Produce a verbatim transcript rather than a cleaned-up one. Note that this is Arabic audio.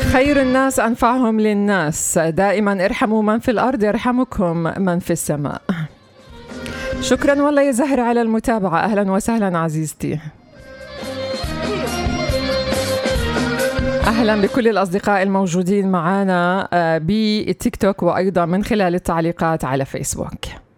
خير الناس أنفعهم للناس، دائما ارحموا من في الأرض يرحمكم من في السماء. شكرا والله يا زهر على المتابعة. أهلا وسهلا عزيزتي. أهلا بكل الأصدقاء الموجودين معنا بالتيك توك وأيضا من خلال التعليقات على فيسبوك.